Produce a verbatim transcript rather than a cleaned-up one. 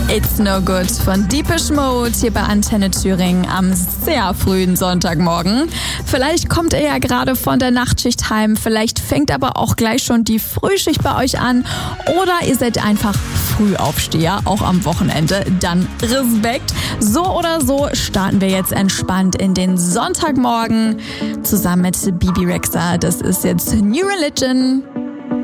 It's No Good von Depeche Mode hier bei Antenne Thüringen am sehr frühen Sonntagmorgen. Vielleicht kommt ihr ja gerade von der Nachtschicht heim, vielleicht fängt aber auch gleich schon die Frühschicht bei euch an oder ihr seid einfach Frühaufsteher, auch am Wochenende. Dann Respekt. So oder so starten wir jetzt entspannt in den Sonntagmorgen zusammen mit Bibi Rexha. Das ist jetzt New Religion.